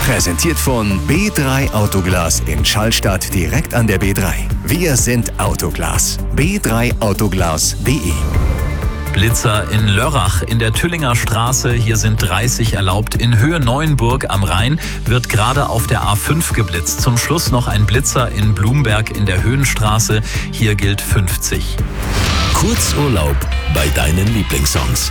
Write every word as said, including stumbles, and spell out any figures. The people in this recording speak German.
Präsentiert von B drei Autoglas in Schallstadt direkt an der B drei. Wir sind Autoglas. b drei autoglas punkt de. Blitzer in Lörrach in der Tüllinger Straße. Hier sind dreißig erlaubt. In Höhe Neuenburg am Rhein wird gerade auf der A fünf geblitzt. Zum Schluss noch ein Blitzer in Blumberg in der Höhenstraße. Hier gilt fünfzig. Kurzurlaub bei deinen Lieblingssongs.